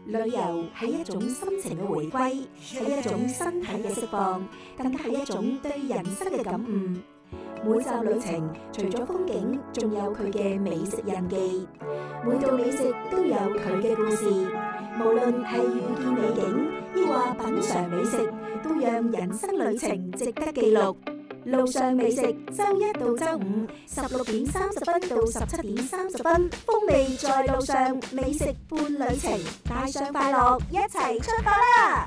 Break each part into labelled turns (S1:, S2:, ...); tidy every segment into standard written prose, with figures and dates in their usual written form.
S1: 旅遊係一種心情嘅回歸，係一種身體嘅釋放，更加係一種對人生嘅感悟。每集旅程除咗風景，仲有佢嘅美食印記。每道美食都有佢嘅故事，無論係遇見美景，抑或品嘗美食，都讓人生旅程值得記錄。路上美食，周一到周五16:30到17:30，風味在路上，美食伴旅程，帶上快樂，一齊出發啦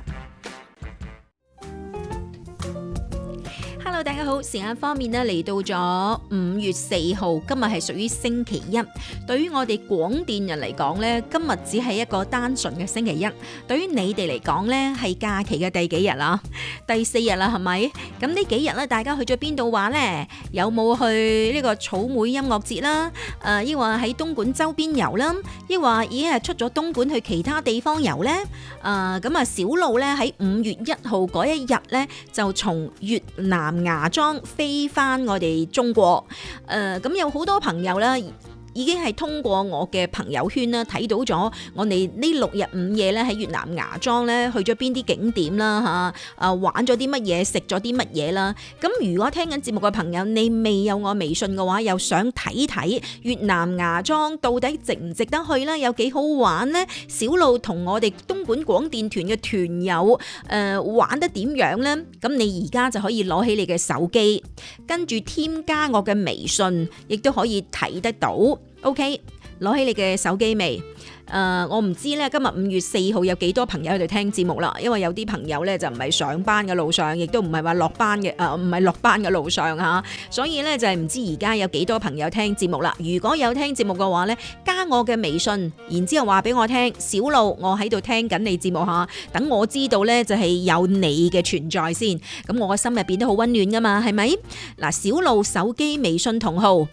S2: ！Hello， 大家好，時間方面呢，嚟到咗5月4號，今日係屬於星期一。對於我哋廣電人嚟講呢，今日只係一個單純嘅星期一。對於你哋嚟講呢，係假期嘅第幾日啊？第4日啦，係咪？咁呢幾日咧，大家去咗邊度玩呢？有冇去呢個草莓音樂節啦？抑或喺東莞周邊遊啦？抑或已經係出咗東莞去其他地方遊呢？咁啊，小路咧喺5月1號嗰一日咧，就從越南芽莊飛翻我哋中國。咁有好多朋友啦，已經係通過我嘅朋友圈啦，睇到咗我哋呢6日5夜咧喺越南芽莊咧去咗邊啲景點啦嚇，玩咗啲乜嘢，食咗啲乜嘢啦。咁如果聽緊節目嘅朋友，你未有我微信嘅話，又想睇睇越南芽莊到底值唔值得去啦，有幾好玩呢？小路同我哋東莞廣電團嘅團友玩得點樣呢？咁你而家就可以攞起你嘅手機，跟住添加我嘅微信，亦都可以睇得到。OK， 攞起你嘅手機未？我唔知咧，今日5月4號有幾多朋友喺度聽節目啦？因為有啲朋友咧就唔係上班嘅路上，亦都唔係話落班嘅，唔係落班嘅路上嚇，所以咧就係唔知而家有幾多朋友聽節目啦。如果有聽節目嘅話咧，加我嘅微信，然之後話俾我聽，小路我喺度聽緊你節目嚇，等我知道咧就係有你嘅存在先，咁我嘅心入邊都好溫暖噶嘛，係咪？嗱，小路手機微信同號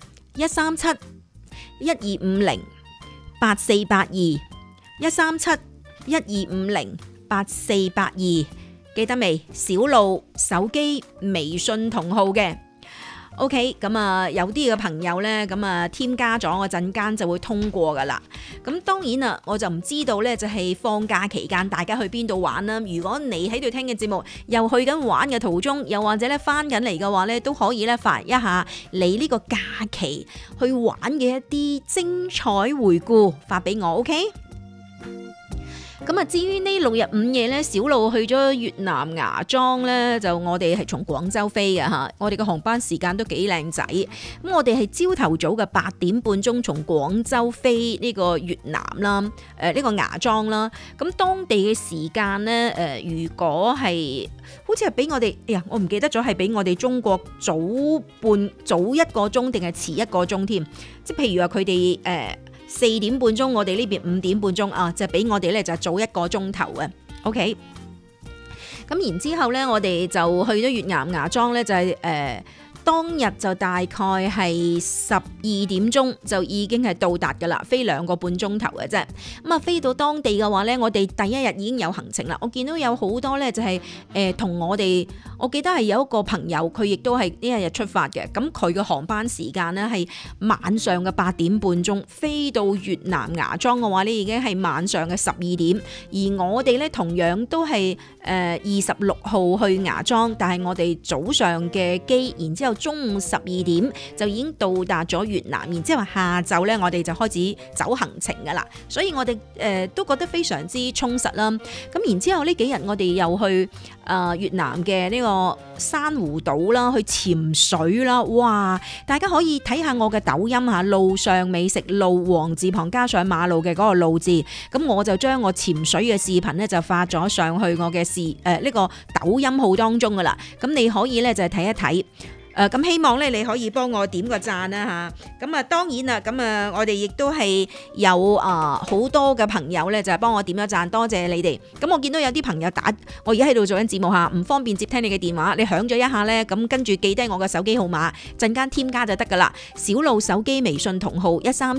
S2: 137-1250-8482，137-1250-8482，記得未？小路手機微信同號嘅。OK， 咁啊有啲嘅朋友咧，咁啊添加咗我陣間就會通過噶啦。咁當然啦，我就唔知道咧，就係放假期間大家去邊度玩啦。如果你喺度聽嘅節目，又去緊玩嘅途中，又或者咧翻緊嚟嘅話咧，都可以咧發一下你呢個假期去玩嘅一啲精彩回顧，發俾我 OK。咁啊，至於呢6日5夜咧，小路去咗越南芽莊咧，就我哋係從廣州飛嘅嚇，我哋嘅航班時間都幾靚仔。咁我哋係朝頭早嘅8點半鐘從廣州飛呢個越南啦，呢個芽莊啦。咁當地嘅時間咧，如果係好似係比我哋，我唔記得咗係比我哋中國早1個鐘定係遲1個鐘添。即係譬如話佢哋4點半鐘，我哋呢邊5點半鐘啊，就比我哋咧就早1個鐘頭嘅。OK， 咁然之後咧，我哋就去咗越南芽莊咧，就係當日就大概係12點鐘就已經係到達㗎啦，飛2個半鐘頭嘅啫。咁啊，飛到當地嘅話咧，我哋第一日已經有行程啦。我見到有好多咧就係同我哋，我記得係有一個朋友，佢亦都係呢一日出發嘅。咁佢嘅航班時間咧係晚上嘅8點半鐘，飛到越南芽莊嘅話咧已經係晚上嘅12點。而我哋咧同樣都係26號去芽莊，但係我哋早上嘅機，然之後中午12點就已經到達咗越南，然之後下晝咧我哋就開始走行程噶啦，所以我哋都覺得非常之充實啦。咁然之後呢幾日我哋又去越南嘅呢個珊瑚島啦，去潛水啦，哇！大家可以睇下我嘅抖音嚇，路上美食，路王字旁加上馬路嘅嗰個路字，咁我就將我潛水嘅視頻咧就發咗上去我嘅呢個抖音號當中噶啦，咁你可以咧就係睇一睇。咁希望咧你可以幫我點個讚啦嚇，咁啊當然啦，咁啊我哋亦都係有好多嘅朋友咧就係幫我點咗讚，多謝你哋。咁我見到有啲朋友我而家喺度做緊節目嚇，唔方便接聽你嘅電話，你響咗一下咧，咁跟住記低我嘅手機號碼，陣間添加就得噶啦。小路手機微信同號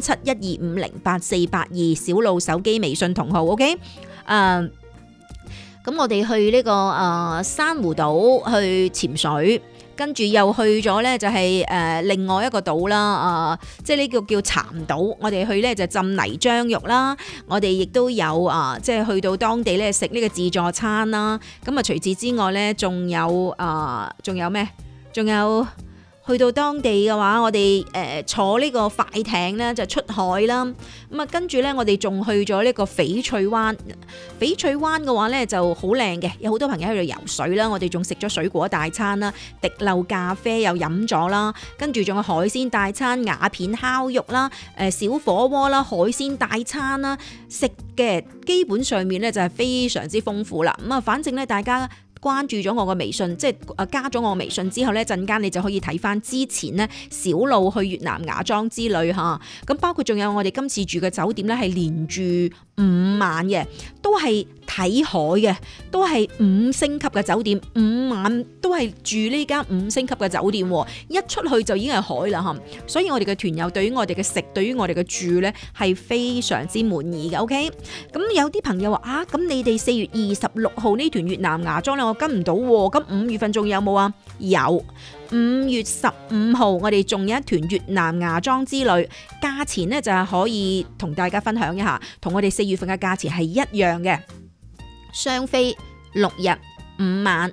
S2: 137-1250-8482，小路手機微信同號 OK。咁我哋去呢個珊瑚島去潛水。 跟住又去咗咧就係另外一個島啦，即係呢個叫蠶島，我哋去咧就浸泥漿浴啦，我哋亦都有即係去到當地咧食呢個自助餐啦。咁啊除此之外咧，仲有咩？仲有去到當地嘅話，我哋坐呢個快艇咧就出海啦。咁啊，跟住咧我哋仲去咗呢個翡翠灣。翡翠灣嘅話咧就好靚嘅，有好多朋友喺度游水啦。我哋仲食咗水果大餐啦，滴漏咖啡又飲咗啦，跟住仲有海鮮大餐、瓦片烤肉啦、小火鍋啦、海鮮大餐啦，食嘅基本上面咧就係非常之豐富啦。咁啊，反正咧大家關注咗我個微信，即係加咗我微信之後呢，陣間你就可以睇翻之前呢小路去越南芽莊之旅嚇。咁包括仲有我哋今次住嘅酒店呢，係連住5晚嘅，都係睇海嘅，都係5星級嘅酒店，5晚都係住呢間5星級嘅酒店，一出去就已經係海啦嚇。所以我哋嘅團友對於我哋嘅食，對於我哋嘅住呢，係非常之滿意嘅。OK， 咁有啲朋友話咁你哋4月26號呢團越南芽莊呢，我跟唔到喎，咁5月份仲有冇啊？有，5月15號我哋仲有一團越南芽莊之旅，價錢呢就係可以同大家分享一下，同我哋4月份嘅價錢係一樣嘅，雙飛6日5晚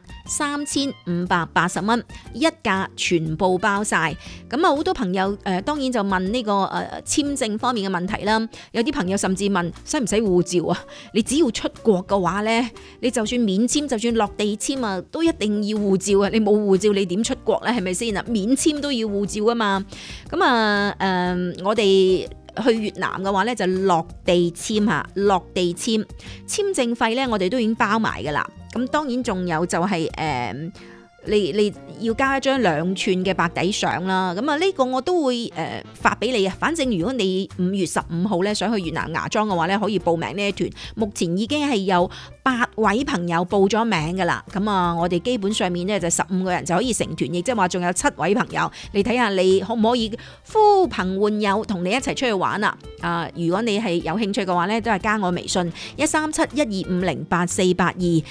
S2: 3580蚊，一價全部包晒。咁啊，好多朋友當然就問呢個簽證方面嘅問題啦。有啲朋友甚至問使唔使護照啊？你只要出國嘅話呢，你就算免簽，就算落地簽啊，都一定要護照啊！你冇護照你點出國呢？係咪先啊？免簽都要護照啊嘛。咁啊我哋去越南嘅話咧，就落地簽嚇，落地簽簽證費咧，我哋都已經包埋噶啦。咁當然仲有就係你要加一張2寸嘅白底相啦。咁啊呢個我都會發俾你啊。反正如果你5月15號咧想去越南芽莊嘅話咧，可以報名呢一團。目前已經係有8位朋友報咗名噶啦。咁啊，我哋基本上面咧就15個人就可以成團，亦即係話仲有7位朋友。你睇下你可唔可以呼朋喚友同你一齊出去玩啊？如果你係有興趣嘅話咧，都係加我微信13712508482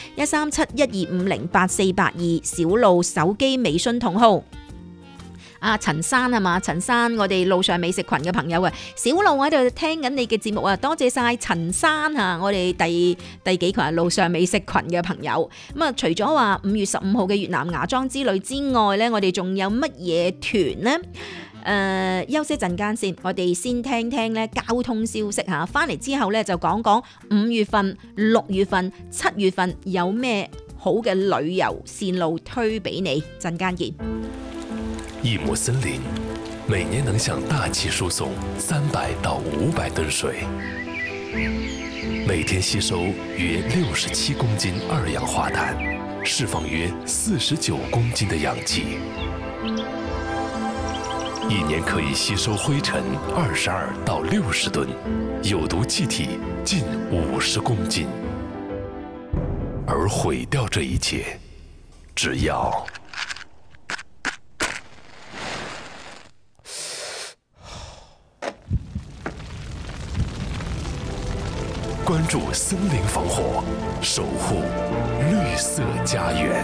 S2: 13712508482小路手機微信同號。陳生係嘛？陳生，我哋路上美食群嘅朋友啊，小路我喺度聽緊你嘅節目啊，多謝晒陳生啊！我哋第幾群路上美食群嘅朋友。咁啊，除咗話5月15號嘅越南芽莊之旅之外咧，我哋仲有乜嘢團呢？休息陣間先，我哋先聽聽咧交通消息嚇。翻嚟之後咧就講講5月份、6月份、7月份有咩好嘅旅遊線路推俾你。陣間見。
S3: 一畝森林每年能向大氣輸送300到500噸水，每天吸收約67公斤二氧化碳，釋放約49公斤的氧氣，一年可以吸收灰塵22到60噸，有毒氣體近50公斤。而毀掉這一切，只要關注森林防火，守護綠色家園。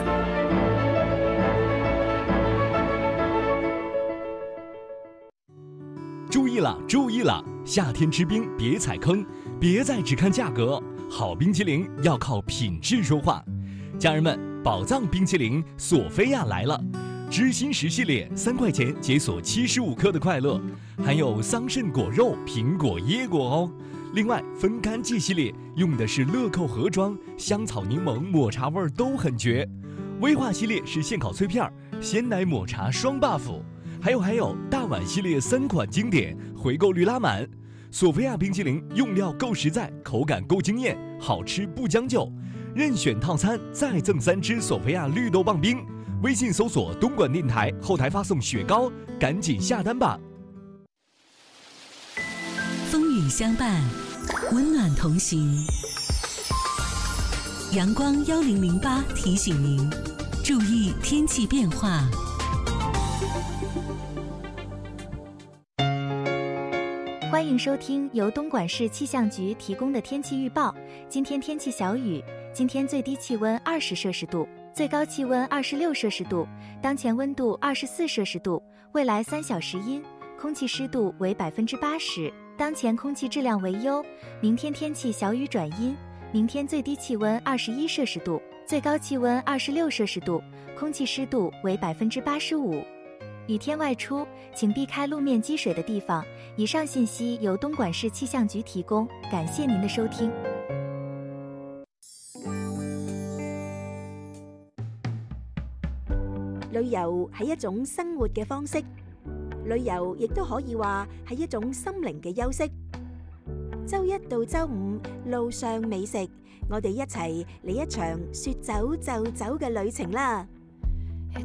S4: 注意了，注意了！夏天吃冰別踩坑，別再只看價格，好冰淇淋要靠品質說話。家人們，寶藏冰淇淋索菲亞來了，知心10系列3塊錢解鎖75克的快樂，含有桑葚果肉、蘋果、椰果哦。另外，分乾季系列用的是樂扣盒裝，香草檸檬、抹茶味都很絕。威化系列是現烤脆片，鮮奶抹茶雙 buff。還有大碗系列3款經典，回購率拉滿。索菲亞冰淇淋用料夠實在，口感夠驚豔，好吃不將就。任選套餐再贈3支索菲亞綠豆棒冰。微信搜索東莞電台，後台發送雪糕，趕緊下單吧。
S5: 風雨相伴，溫暖同行。陽光1008提醒您，注意天氣變化。
S6: 歡迎收聽由東莞市氣象局提供的天氣預報。今天天氣小雨，今天最低氣溫20攝氏度， 最高气温26摄氏度，当前温度24摄氏度，未来3小时阴，空气湿度为80%，当前空气质量为优，明天天气小雨转阴，明天最低气温21摄氏度，最高气温26摄氏度，空气湿度为85%。雨天外出，请避开路面积水的地方。以上信息由东莞市气象局提供，感谢您的收聽。
S1: 旅遊係一種生活嘅方式，旅遊亦都可以話係一種心靈嘅休息。周一到周五，路上美食，我哋一齊嚟一場說走就走嘅旅程啦！